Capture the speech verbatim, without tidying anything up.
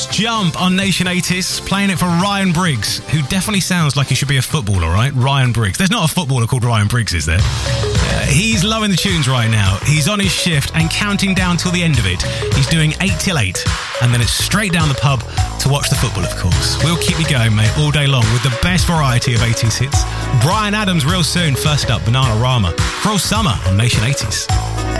Jump on Nation eighties, playing it for Ryan Briggs, who definitely sounds like he should be a footballer, right? Ryan Briggs. There's not a footballer called Ryan Briggs, is there? Uh, he's low in the tunes right now. He's on his shift and counting down till the end of it. He's doing eight till eight, and then it's straight down the pub to watch the football, of course. We'll keep you going, mate, all day long with the best variety of eighties hits. Bryan Adams real soon. First up, Bananarama. Cruel Summer on Nation eighties.